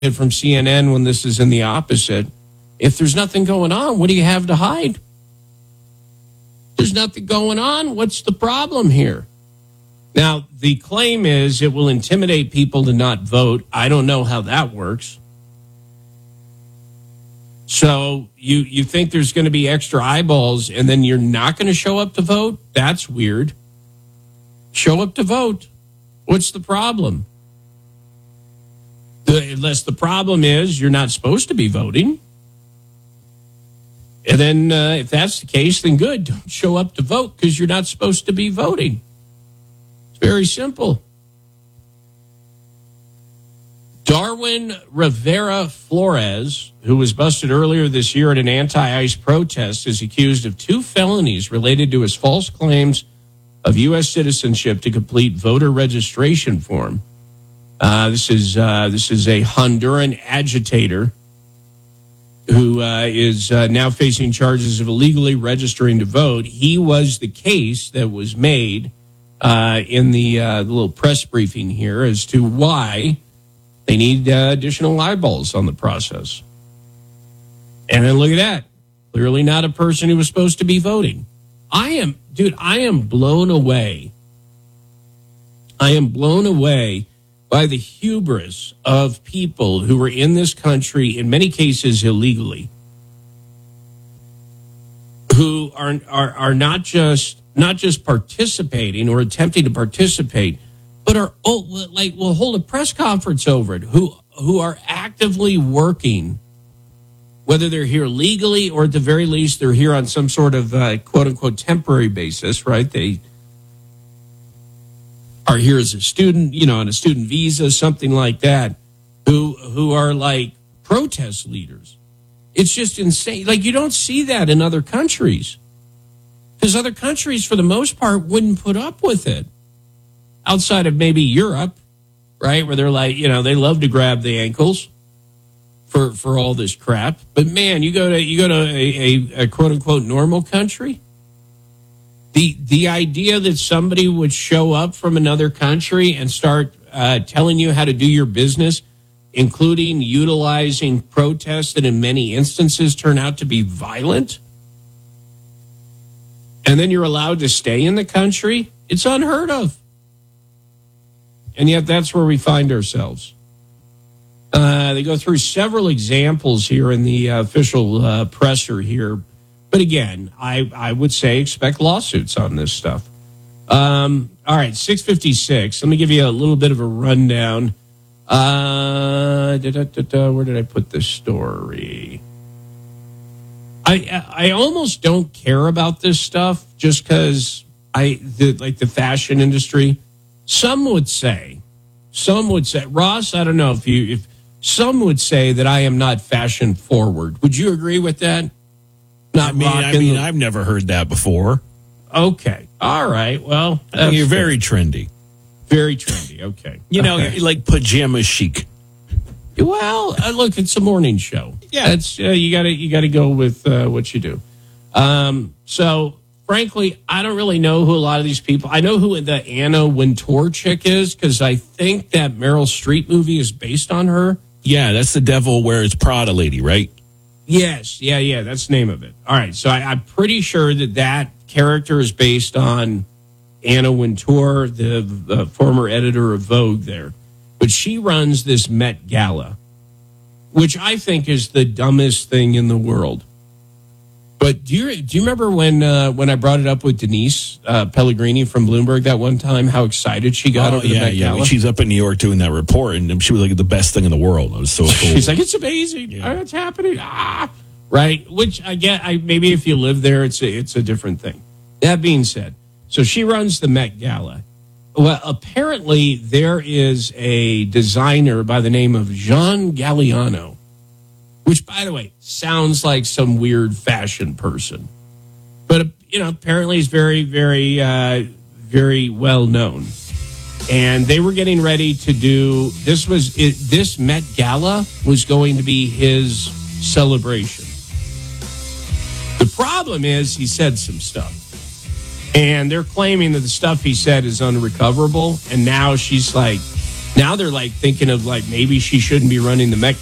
from CNN when this is in the opposite. If there's nothing going on, what do you have to hide? There's nothing going on. What's the problem here? Now, the claim is it will intimidate people to not vote. I don't know how that works. So you think there's going to be extra eyeballs and then you're not going to show up to vote? That's weird. Show up to vote. What's the problem? Unless the problem is you're not supposed to be voting. And then if that's the case, then good. Don't show up to vote because you're not supposed to be voting. It's very simple. Darwin Rivera Flores, who was busted earlier this year at an anti-ICE protest, is accused of 2 felonies related to his false claims of U.S. citizenship to complete voter registration form. This is a Honduran agitator who is now facing charges of illegally registering to vote. He was the case that was made in the little press briefing here as to why they need additional eyeballs on the process. And then look at that. Clearly not a person who was supposed to be voting. I am blown away. I am blown away by the hubris of people who are in this country, in many cases illegally, who are not just participating or attempting to participate, but will hold a press conference over it, who are actively working, whether they're here legally or at the very least they're here on some sort of quote unquote temporary basis, right? They are here as a student, on a student visa, something like that, who are like protest leaders. It's just insane. Like, you don't see that in other countries because other countries, for the most part, wouldn't put up with it. Outside of maybe Europe, right, where they're like, they love to grab the ankles for all this crap. But man, you go to a quote unquote normal country. The idea that somebody would show up from another country and start telling you how to do your business, including utilizing protests that in many instances turn out to be violent, and then you're allowed to stay in the country, it's unheard of. And yet that's where we find ourselves. They go through several examples here in the official presser here. But again, I would say expect lawsuits on this stuff. All right, 6:56. Let me give you a little bit of a rundown. Where did I put this story? I almost don't care about this stuff just because the fashion industry. Some would say, Ross, I don't know if some would say that I am not fashion forward. Would you agree with that? I've never heard that before. Okay. All right. Well, you're very trendy. Very trendy. Okay. Like pajama chic. Well, look, it's a morning show. Yeah. That's you got to go with what you do. So frankly, I don't really know who a lot of these people. I know who the Anna Wintour chick is because I think that Meryl Streep movie is based on her. Yeah, that's the Devil Wears Prada lady, right? Yes. Yeah. That's the name of it. All right. So I'm pretty sure that character is based on Anna Wintour, the former editor of Vogue there. But she runs this Met Gala, which I think is the dumbest thing in the world. But do you remember when I brought it up with Denise Pellegrini from Bloomberg that one time, how excited she got over the Met Gala? She's up in New York doing that report, and she was like the best thing in the world. It was so cool. She's like, it's amazing. Yeah. It's happening. Right? Which I get. Maybe if you live there, it's a different thing. That being said, so she runs the Met Gala. Well, apparently there is a designer by the name of John Galliano, which, by the way, sounds like some weird fashion person. But, apparently he's very, very, very well known. And they were getting ready to do, this Met Gala was going to be his celebration. The problem is he said some stuff. And they're claiming that the stuff he said is unrecoverable. And now she's like, Now they're like thinking of like maybe she shouldn't be running the Met